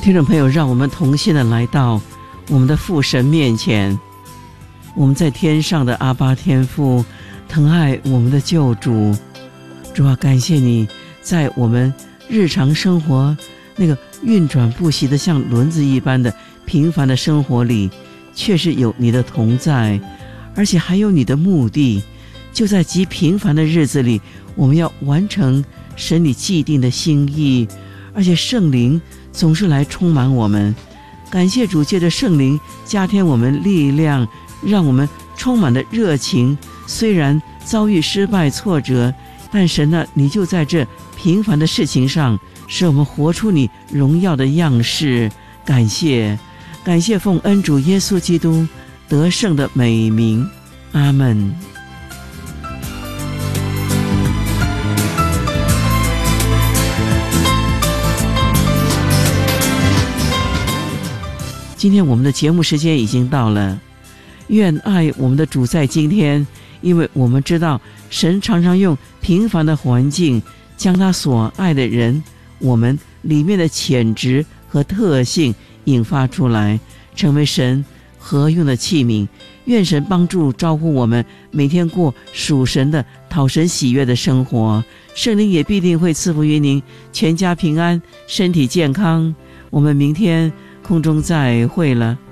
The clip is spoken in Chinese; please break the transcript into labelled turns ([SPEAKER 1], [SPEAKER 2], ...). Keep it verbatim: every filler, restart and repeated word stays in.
[SPEAKER 1] 听众朋友，让我们同心的来到我们的父神面前。我们在天上的阿爸天父，疼爱我们的救主。主啊，感谢你在我们日常生活那个运转不息的像轮子一般的平凡的生活里，确实有你的同在，而且还有你的目的。就在极平凡的日子里，我们要完成神你既定的心意，而且圣灵总是来充满我们。感谢主，借着圣灵加添我们力量，让我们充满了热情。虽然遭遇失败挫折，但神啊，你就在这平凡的事情上使我们活出你荣耀的样式。感谢感谢奉恩主耶稣基督得胜的美名，阿们。今天我们的节目时间已经到了，愿爱我们的主在今天，因为我们知道神常常用平凡的环境将他所爱的人我们里面的潜质和特性引发出来，成为神合用的器皿。愿神帮助招呼我们每天过属神的讨神喜悦的生活，圣灵也必定会赐福于您，全家平安，身体健康。我们明天空中再会了。